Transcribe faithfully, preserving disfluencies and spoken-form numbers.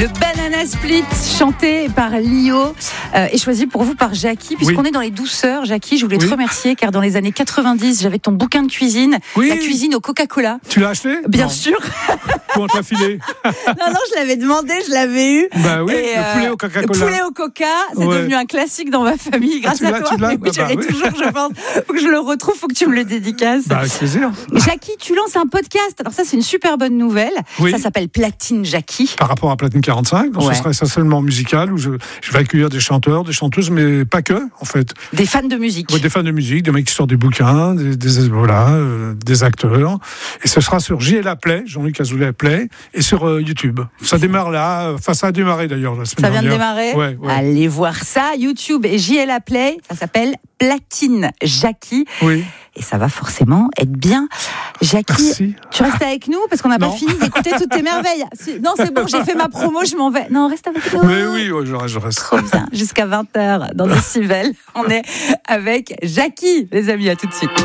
Le Banana Split, chanté par Lio euh, et choisi pour vous par Jackie, puisqu'on oui. est dans les douceurs. Jackie, je voulais oui. te remercier, car dans les années quatre-vingt-dix, j'avais ton bouquin de cuisine, oui. La cuisine au Coca-Cola. Tu l'as acheté ? Bien non. sûr. Comment te l'a filé ? Non, non, je l'avais demandé, je l'avais eu. Bah oui, et, le euh, poulet au Coca-Cola. Le poulet au Coca, c'est ouais. devenu un classique dans ma famille, grâce ah, à toi. Tu l'as, Mais oui, bah, je l'ai bah, toujours, je pense. Faut que je le retrouve, faut que tu me le dédicaces. Bah, avec plaisir. Jackie, tu lances un podcast. Alors ça, c'est une super bonne nouvelle. Oui. Ça s'appelle Platine Jackie. Par rapport à Platine quarante-cinq, donc Ouais. ce sera essentiellement musical, où je, je vais accueillir des chanteurs, des chanteuses, mais pas que, en fait. Des fans de musique. Ouais, des fans de musique, des mecs qui sortent des bouquins, des, des, voilà, euh, des acteurs. Et ce sera sur J L A Play, Jean-Luc Azoulay Play, et sur euh, YouTube. Ça démarre là, enfin ça a démarré d'ailleurs la semaine Ça vient dernière. de démarrer. Ouais, ouais. Allez voir ça. YouTube et J L A Play. Ça s'appelle Platine Jackie. Oui. Et ça va forcément être bien. Jackie, Merci. tu restes avec nous parce qu'on n'a pas Non. fini d'écouter toutes tes merveilles. Non, c'est bon, j'ai fait ma promo, je m'en vais. Non, reste avec nous. Mais oui, ouais, je reste. Je reste. Trop bien. Jusqu'à vingt heures dans Décibel. On est avec Jackie, les amis. À tout de suite.